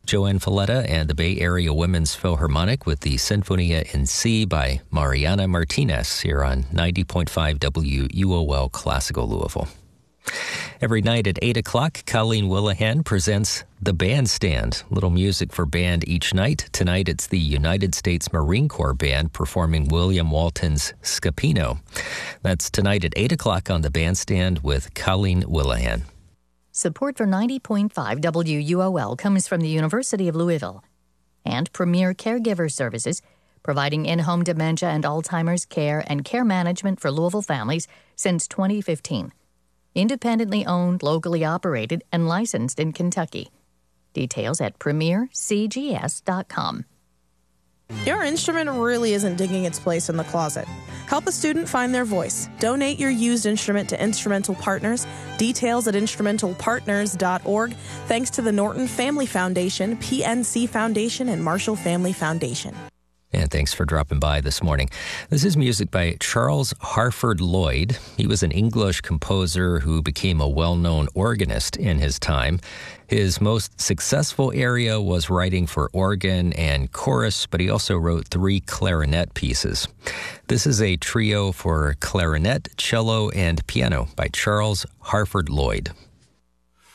Joanne Falletta and the Bay Area Women's Philharmonic with the Sinfonia in C by Mariana Martinez here on 90.5 WUOL Classical Louisville. Every night at 8 o'clock, Colleen Willihan presents The Bandstand, little music for band each night. Tonight it's the United States Marine Corps Band performing William Walton's Scapino. That's tonight at 8 o'clock on The Bandstand with Colleen Willihan. Support for 90.5 WUOL comes from the University of Louisville and Premier Caregiver Services, providing in-home dementia and Alzheimer's care and care management for Louisville families since 2015. Independently owned, locally operated, and licensed in Kentucky. Details at premiercgs.com. Your instrument really isn't digging its place in the closet. Help a student find their voice. Donate your used instrument to Instrumental Partners. Details at instrumentalpartners.org. Thanks to the Norton Family Foundation, PNC Foundation, and Marshall Family Foundation. And thanks for dropping by this morning. This is music by Charles Harford Lloyd. He was an English composer who became a well-known organist in his time. His most successful area was writing for organ and chorus, but he also wrote 3 clarinet pieces. This is a trio for clarinet, cello, and piano by Charles Harford Lloyd.